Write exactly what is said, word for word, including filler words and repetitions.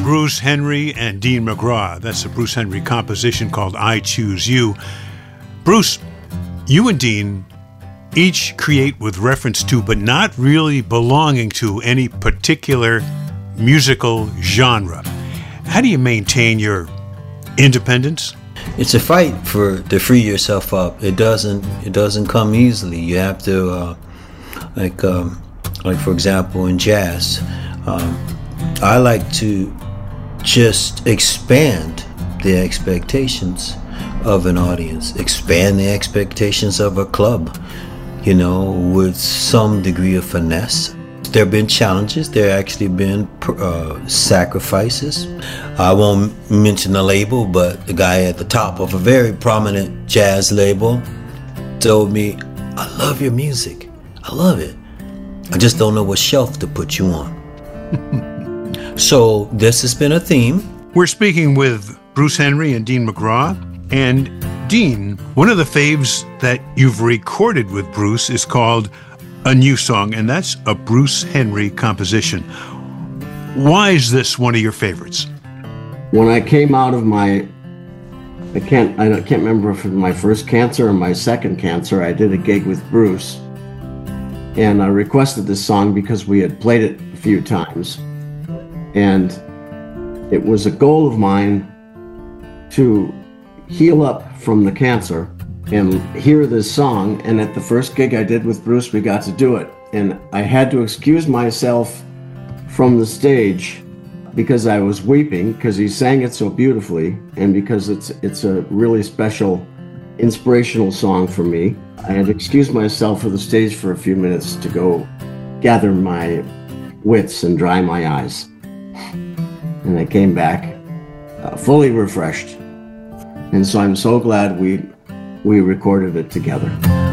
Bruce Henry and Dean McGraw. That's a Bruce Henry composition called I Choose You. Bruce, you and Dean each create with reference to, but not really belonging to, any particular musical genre. How do you maintain your independence? It's a fight for to free yourself up. It doesn't it doesn't come easily. You have to uh, like um, like for example in jazz, um, I like to just expand the expectations of an audience, expand the expectations of a club, you know, with some degree of finesse. There have been challenges, there have actually been uh, sacrifices. I won't mention the label, but the guy at the top of a very prominent jazz label told me, I love your music, I love it. I just don't know what shelf to put you on. So this has been a theme. We're speaking with Bruce Henry and Dean McGraw. And Dean, one of the faves that you've recorded with Bruce is called A New Song, and that's a Bruce Henry composition. Why is this one of your favorites? When I came out of my, I can't, I can't remember if it was my first cancer or my second cancer, I did a gig with Bruce. And I requested this song because we had played it a few times. And it was a goal of mine to heal up from the cancer and hear this song. And at the first gig I did with Bruce, we got to do it. And I had to excuse myself from the stage because I was weeping, because he sang it so beautifully, and because it's it's a really special, inspirational song for me. I had to excuse myself for the stage for a few minutes to go gather my wits and dry my eyes. And I came back uh, fully refreshed. And so I'm so glad we we recorded it together.